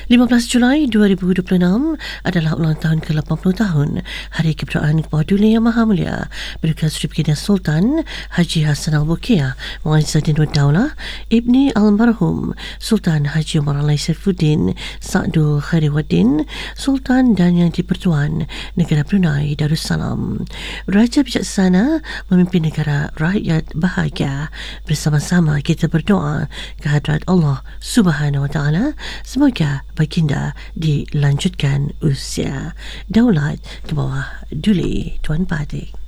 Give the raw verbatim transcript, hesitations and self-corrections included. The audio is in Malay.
lima belas Julai dua ribu dua puluh enam adalah ulang tahun ke lapan puluh tahun Hari Keberdoaan Kebawah Dunia Yang Maha Mulia Berkat Sri Baginda Sultan Haji Hassan Al-Bolkiah Mu'izzuddin wa Daulah Ibni Almarhum Sultan Haji Umar Ala'i Saifuddin Sa'dul Khairiwaddin Sultan dan Yang di-Pertuan Negara Brunei Darussalam. Raja bijaksana memimpin negara rakyat bahagia. Bersama-sama kita berdoa kehadrat Allah Subhanahu wa Ta'ala, semoga baginda dilanjutkan usia. Daulat ke bawah Duli Tuan Padik.